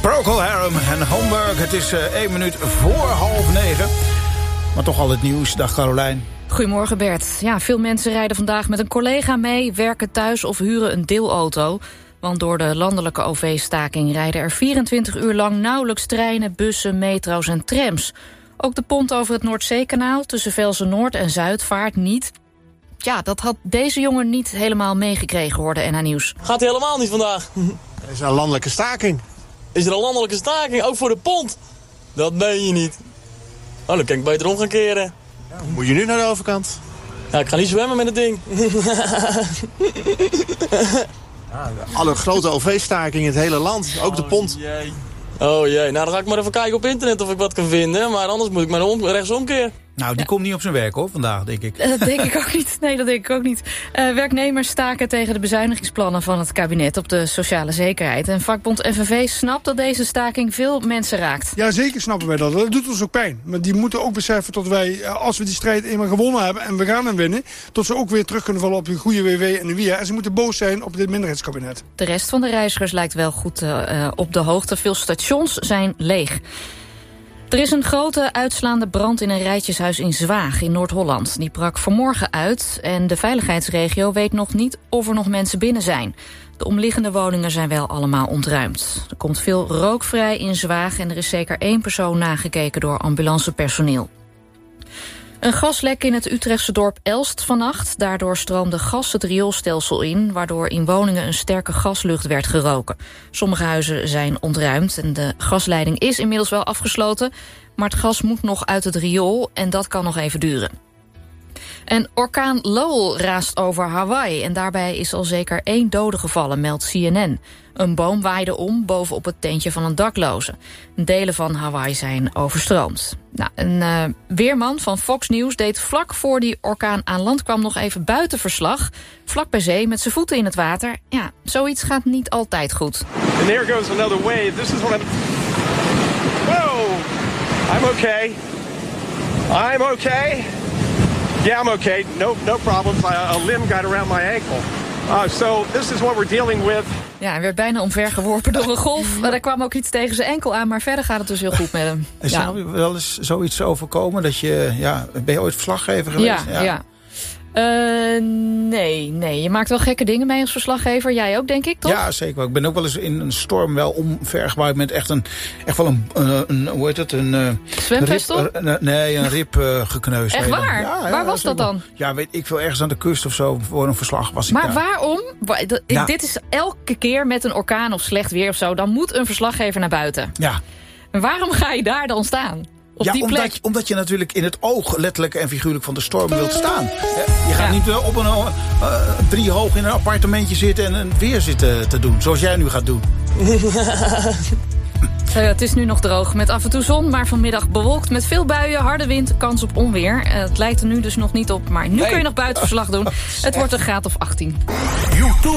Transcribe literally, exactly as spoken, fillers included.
Procol Harum en Hamburg. Het is uh, één minuut voor half negen. Maar toch al het nieuws. Dag Carolijn. Goedemorgen Bert. Ja, veel mensen rijden vandaag met een collega mee, werken thuis of huren een deelauto. Want door de landelijke O V-staking rijden er vierentwintig uur lang nauwelijks treinen, bussen, metro's en trams. Ook de pont over het Noordzeekanaal tussen Velsen-Noord en Zuid vaart niet. Ja, dat had deze jongen niet helemaal meegekregen, hoorde N H Nieuws. Gaat helemaal niet vandaag. Er is een landelijke staking. Is er een landelijke staking, ook voor de pont? Dat meen je niet. Oh, dan kan ik beter om gaan keren. Ja, moet je nu naar de overkant? Ja, ik ga niet zwemmen met het ding. Ja, alle grote O V-stakingen in het hele land, ook de pont. Oh jee. Oh jee, nou dan ga ik maar even kijken op internet of ik wat kan vinden. Maar anders moet ik maar om, rechtsomkeer. Nou, die ja. komt niet op zijn werk hoor, vandaag, denk ik. Dat denk ik ook niet. Nee, dat denk ik ook niet. Uh, werknemers staken tegen de bezuinigingsplannen van het kabinet op de sociale zekerheid. En vakbond F N V snapt dat deze staking veel mensen raakt. Ja, zeker snappen wij dat. Dat doet ons ook pijn. Maar die moeten ook beseffen dat wij, als we die strijd eenmaal gewonnen hebben en we gaan hem winnen, tot ze ook weer terug kunnen vallen op een goede W W en de W I A. En ze moeten boos zijn op dit minderheidskabinet. De rest van de reizigers lijkt wel goed uh, op de hoogte. Veel stations zijn leeg. Er is een grote uitslaande brand in een rijtjeshuis in Zwaag in Noord-Holland. Die brak vanmorgen uit en de veiligheidsregio weet nog niet of er nog mensen binnen zijn. De omliggende woningen zijn wel allemaal ontruimd. Er komt veel rook vrij in Zwaag en er is zeker één persoon nagekeken door ambulancepersoneel. Een gaslek in het Utrechtse dorp Elst vannacht. Daardoor stroomde gas het rioolstelsel in, waardoor in woningen een sterke gaslucht werd geroken. Sommige huizen zijn ontruimd en de gasleiding is inmiddels wel afgesloten, maar het gas moet nog uit het riool en dat kan nog even duren. En orkaan Lowell raast over Hawaii en daarbij is al zeker één dode gevallen, meldt C N N. Een boom waaide om bovenop het tentje van een dakloze. Delen van Hawaii zijn overstroomd. Nou, een uh, weerman van Fox News deed vlak voor die orkaan aan land kwam nog even buitenverslag. Vlak bij zee met zijn voeten in het water. Ja, zoiets gaat niet altijd goed. And there goes another wave. This is what I'm... Whoa! I'm okay. I'm okay. Yeah, I'm okay. No, no problems. A limb got around my ankle. Uh, so this is what we're dealing with. Ja, hij werd bijna omvergeworpen door een golf. Maar er kwam ook iets tegen zijn enkel aan, maar verder gaat het dus heel goed met hem. Is ja. er wel eens zoiets overkomen dat je, ja, ben je ooit verslaggever geweest? Ja, ja. ja. Uh, nee, nee. Je maakt wel gekke dingen mee als verslaggever. Jij ook, denk ik, toch? Ja, zeker. Ik ben ook wel eens in een storm wel omvergewaaid met echt een, echt wel een, een, een hoe heet het, een... Uh, zwemvestel? Een rib, uh, nee, een rib uh, gekneusd. Echt waar? Ja, ja, waar was dat dan? Ja, weet ik veel, ergens aan de kust of zo, voor een verslag was ik maar daar. waarom? Ja. Dit is elke keer met een orkaan of slecht weer of zo, dan moet een verslaggever naar buiten. Ja. En waarom ga je daar dan staan? Op ja, die omdat, plek. je, omdat je natuurlijk in het oog letterlijk en figuurlijk van de storm wilt staan. Je gaat ja. niet op een uh, drie hoog in een appartementje zitten en een weer zitten te doen. Zoals jij nu gaat doen. uh, het is nu nog droog met af en toe zon, maar vanmiddag bewolkt met veel buien, harde wind, kans op onweer. Uh, het lijkt er nu dus nog niet op, maar nu nee. kun je nog buitenverslag doen. Het wordt een graad of achttien.